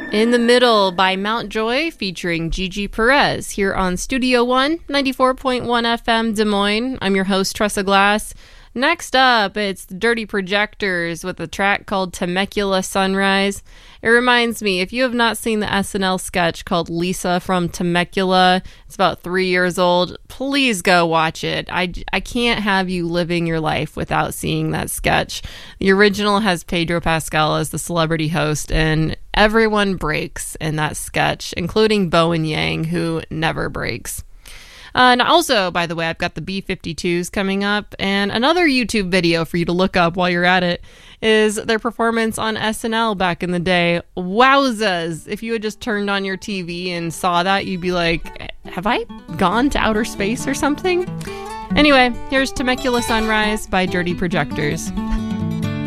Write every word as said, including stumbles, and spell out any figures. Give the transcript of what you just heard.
In the Middle by Mount Joy featuring Gigi Perez here on Studio One, ninety-four point one F M Des Moines. I'm your host, Tressa Glass. Next up, it's the Dirty Projectors with a track called Temecula Sunrise. It reminds me, if you have not seen the S N L sketch called Lisa from Temecula, it's about three years old, please go watch it. I, I can't have you living your life without seeing that sketch. The original has Pedro Pascal as the celebrity host, and everyone breaks in that sketch, including Bowen Yang, who never breaks. Uh, and also, by the way, I've got the B fifty-twos coming up, and another YouTube video for you to look up while you're at it is their performance on S N L back in the day. Wowzas! If you had just turned on your T V and saw that, you'd be like, have I gone to outer space or something? Anyway, here's Temecula Sunrise by Dirty Projectors.